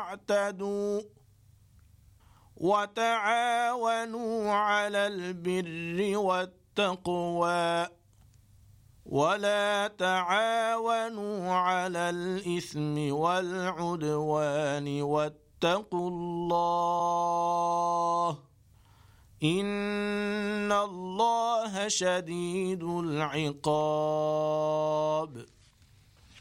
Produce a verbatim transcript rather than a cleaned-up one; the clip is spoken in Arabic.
تعتدوا وتعاونوا على البر والتقوى ولا تعاونوا على الإثم والعدوان واتقوا الله إن الله شديد العقاب.